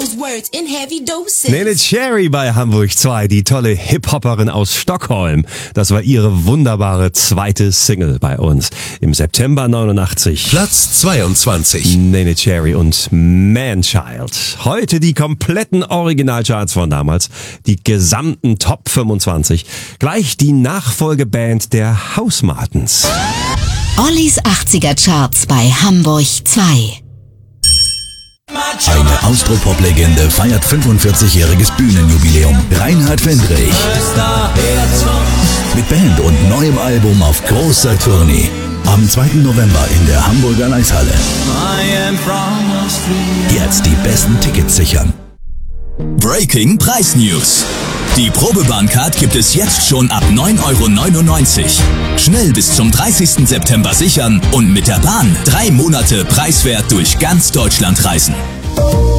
those words in heavy doses. Nene Cherry bei Hamburg 2, die tolle Hip-Hopperin aus Stockholm. Das war ihre wunderbare zweite Single bei uns im September 89. Platz 22. Nene Cherry und Man-Child. Heute die kompletten Originalcharts von damals, die gesamten Top 25. Gleich die Nachfolgeband der Hausmartens. Ollis 80er Charts bei Hamburg 2. Eine Austropop-Legende feiert 45-jähriges Bühnenjubiläum. Reinhard Fendrich. Mit Band und neuem Album auf großer Tournee. Am 2. November in der Hamburger Leishalle. Jetzt die besten Tickets sichern. Breaking Preis-News. Die Probebahncard gibt es jetzt schon ab 9,99 €. Schnell bis zum 30. September sichern und mit der Bahn 3 Monate preiswert durch ganz Deutschland reisen.